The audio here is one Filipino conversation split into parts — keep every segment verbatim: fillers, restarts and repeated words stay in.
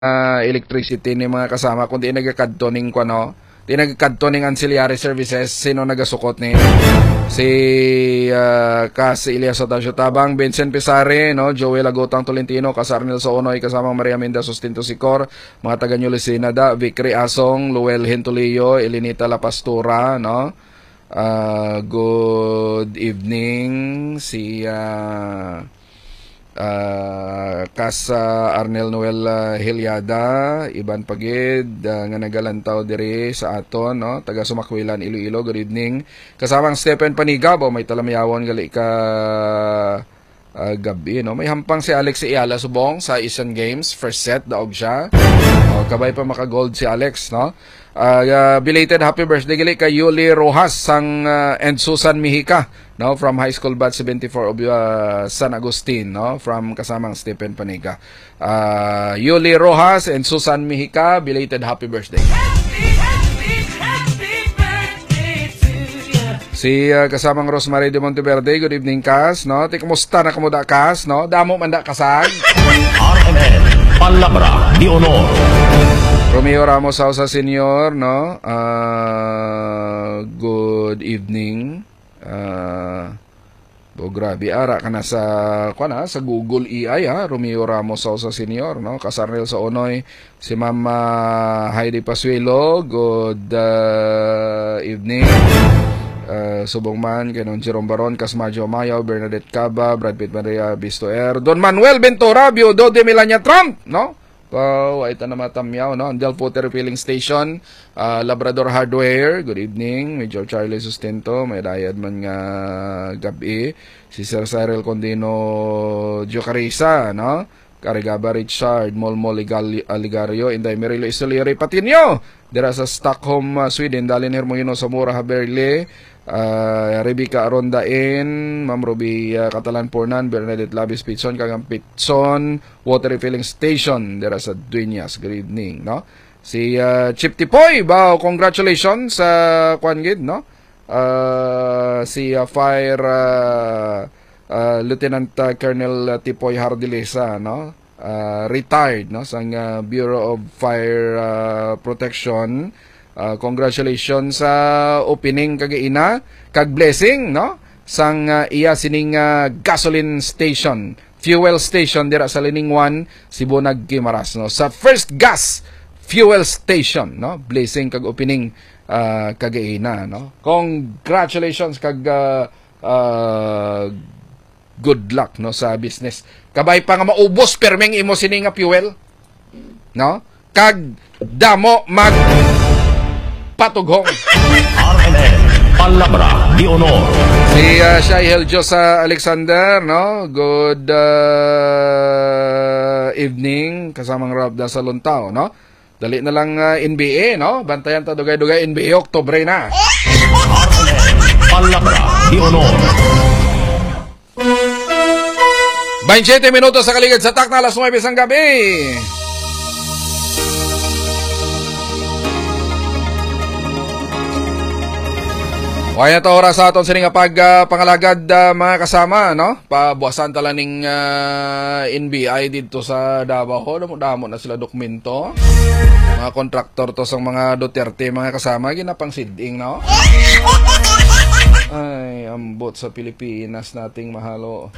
uh, electricity ni mga kasama kundi nagakadto ning kuno di nagakadto ning ancillary services. Sino nagasukot ni si uh, Cas Elias Otasio Tabang, Vincent Pisare, no, Joel Agotang Tolentino, Casarnel Soonoy, kasamang Maria Minda Sustento Sicor, mga taga New Lucinada, Vicry Asong, Luel Hentulio, Elinita La Pastura, no. Uh, good evening si uh, uh, Cas uh, Arnel Noel uh, Hilyada, Iban Pagid, uh, nga nagalantaw diri sa aton, no, taga Sumakwilan, Iloilo. Good evening. Kasamang Stephen Panigabo, may talamyawon gali ka uh, gabi, no. May hampang si Alex Iala subong sa Asian Games, first set daog siya. Oh, kabay pa maka-gold si Alex, no. Uh, uh, belated happy birthday gali kay Yuli Rojas sang uh, and Susan Mihika, no, from high school batch seventy-four of uh, San Agustin, no, from kasamang Stephen Paniga. Uh, Yuli Rojas and Susan Mihika, belated happy birthday. Happy, happy, happy birthday to you. Si uh, kasamang Rosemary de Monteverde, good evening Cas, no. Ti kumusta na kamuda Cas, no? Damo man da kasag. R M N Palabra di Honor. Romeo Ramos Sausa Senior, no? Uh, good evening. Uh, oh, grabe, ara ka na sa, kwa na, sa Google E I, ha? Romeo Ramos Sausa Senior, no? Casarnel sa Onoy, si Mama Heidi Pasuelo, good uh, evening. Uh, Subong Man, Ganon Jerome Baron, Casmajo Mayo, Bernadette Caba, Brad Pitt Maria Bistoer, Don Manuel Ventura, Biodo de Melania Trump, no? Wow, ay ta na matamyaw, no? Del Potter Refilling Station, uh, Labrador Hardware, good evening. Major Charlie Sustento, may dayad man nga gabi. Si Sir Cyril Condino Giocarisa, no? Carigaba Richard, Molmo Aligario, Inday Merilo Isoliri Patinio, dira sa Stockholm, uh, Sweden, Dalin Hermoino Zamora Haberle, uh, Rebecca Arondain, Ma'am Ruby uh, Catalan Pornan, Bernadette Labis Pitson, Kagang Pitson, Water Refilling Station, dira sa Dueñas. Good evening, no? Si uh, Chip Tipoy, bao, congratulations sa uh, Kwangid, no? Uh, si uh, Fire uh, Uh, Lieutenant uh, Colonel uh, Tipoy Hardilesa, no, uh, retired, no, sa uh, Bureau of Fire uh, Protection. Uh, congratulations sa uh, opening kagaina kag blessing, no, sang uh, iya sining uh, gasoline station, fuel station dira sa Lining one, Sibunag, Guimaras, no, sa first gas fuel station, no, blessing kag opening uh, kagaina, no. Congratulations kag uh, uh, good luck, no, sa business. Kabay pa nga maubos permeng imo sini nga fuel, no, kag damo mag patughong. R M N Palabra di Honor. Si uh, Shaihel Josa Alexander, no, good uh, evening kasamang Rabda sa Luntao, no. Dali na lang uh, N B A, no, bantayan ta dugay-dugay N B A Oktubre na. R M N Palabra di Honor. twenty-seven minutos sa kaligid sa takna, alas nuwebe sang gabi. Waya ta oras sa aton sining pag uh, pangalagad uh, mga kasama, no? Pabuasan tala ning uh, N B I dito sa Davao. Damo-damo na sila dokumento. Mga kontraktor to sang mga Duterte mga kasama, ginapang siding, no? Ay, ambot sa Pilipinas nating mahalo.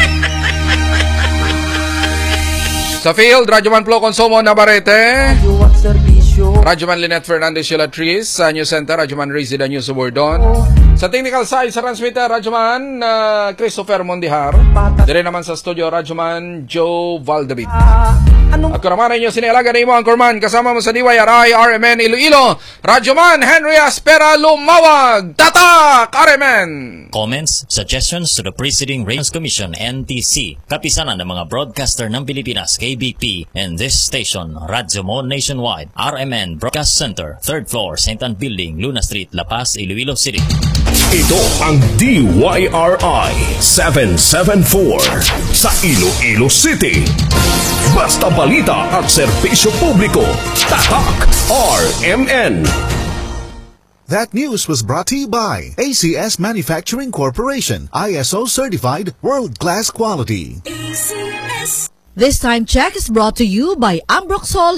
Sa field, Radyoman Flo Consumo Navarrete, Radyoman Lynette Fernandez Shilatris, sa News Center, Radyoman Rizida News Subordon. Sa technical side, sa transmitter, Radyoman uh, Christopher Mondihar. Dire naman sa studio, Radyoman Joe Valdavid. Ako naman ay inyo sinialaga na imo ang Corman, kasama mo sa D Y R I R M N Iloilo, Radyoman Henry Aspera Lumawag, Tatak R M N. Comments, suggestions to the Preceding Ratings Commission N T C, kapisanan ng mga broadcaster ng Pilipinas K B P, and this station, Radyo Mo Nationwide, R M N Broadcast Center, third floor, Saint Anne Building, Luna Street, La Paz, Iloilo City. Ito ang D Y R I seven seven four sa Iloilo City. Basta balita at serbisyo publiko, Tatak R M N. That news was brought to you by A C S Manufacturing Corporation, I S O certified, world-class quality. A C S This time check is brought to you by Ambroxol